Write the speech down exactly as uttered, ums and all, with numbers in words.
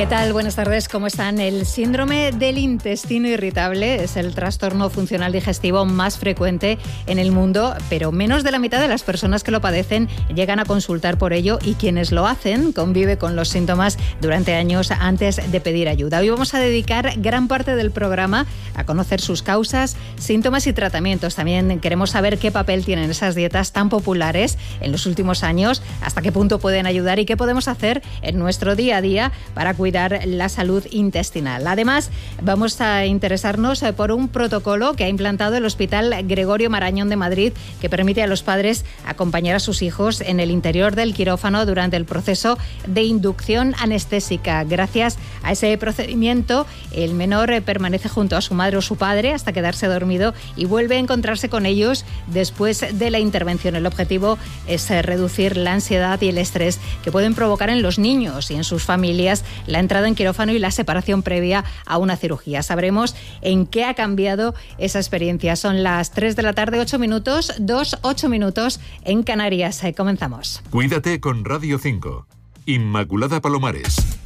¿Qué tal? Buenas tardes, ¿cómo están? El síndrome del intestino irritable es el trastorno funcional digestivo más frecuente en el mundo, pero menos de la mitad de las personas que lo padecen llegan a consultar por ello y quienes lo hacen convive con los síntomas durante años antes de pedir ayuda. Hoy vamos a dedicar gran parte del programa a conocer sus causas, síntomas y tratamientos. También queremos saber qué papel tienen esas dietas tan populares en los últimos años, hasta qué punto pueden ayudar y qué podemos hacer en nuestro día a día para cuidar la salud intestinal. Además, vamos a interesarnos por un protocolo que ha implantado el Hospital Gregorio Marañón de Madrid, que permite a los padres acompañar a sus hijos en el interior del quirófano durante el proceso de inducción anestésica. Gracias a ese procedimiento, el menor permanece junto a su madre o su padre hasta quedarse dormido y vuelve a encontrarse con ellos después de la intervención. El objetivo es reducir la ansiedad y el estrés que pueden provocar en los niños y en sus familias la entrada en quirófano y la separación previa a una cirugía. Sabremos en qué ha cambiado esa experiencia. Son las tres de la tarde, ocho minutos, dos, ocho minutos en Canarias. Comenzamos. Cuídate con Radio cinco. Inmaculada Palomares.